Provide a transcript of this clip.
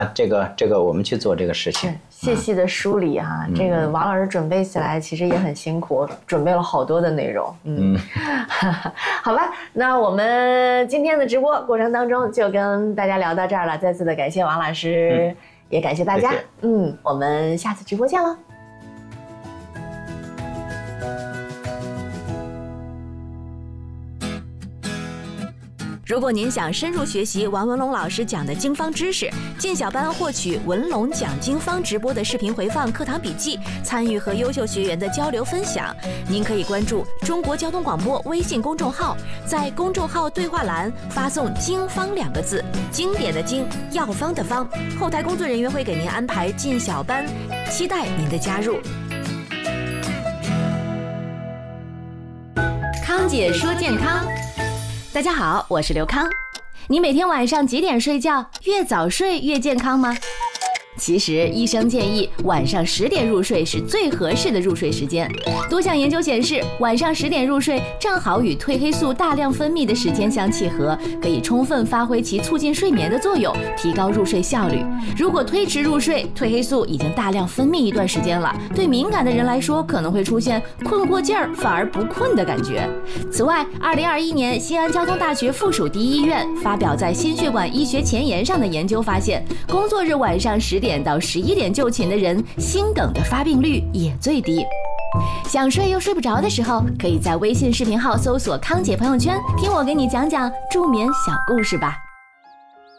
这个我们去做这个事情。 细细的梳理哈，这个王老师准备起来其实也很辛苦，准备了好多的内容。好吧，那我们今天的直播过程当中就跟大家聊到这儿了，再次的感谢王老师，也感谢大家。谢谢。我们下次直播见喽。 如果您想深入学习王文龙老师讲的经方知识，进小班获取文龙讲经方直播的视频回放、课堂笔记，参与和优秀学员的交流分享，您可以关注中国交通广播微信公众号，在公众号对话栏发送“经方”2个字，经典的经，药方的方，后台工作人员会给您安排进小班，期待您的加入。康姐说健康。大家好，我是刘康。你每天晚上几点睡觉？越早睡越健康吗？其实医生建议晚上10点入睡是最合适的入睡时间。多项研究显示，晚上10点入睡正好与褪黑素大量分泌的时间相契合，可以充分发挥其促进睡眠的作用，提高入睡效率。如果推迟入睡，褪黑素已经大量分泌一段时间了，对敏感的人来说可能会出现困过劲儿反而不困的感觉。此外，2021年西安交通大学附属第一医院发表在《心血管医学前沿》上的研究发现，工作日晚上10点到11点就寝的人，心梗的发病率也最低。想睡又睡不着的时候，可以在微信视频号搜索康姐朋友圈，听我给你讲讲助眠小故事吧。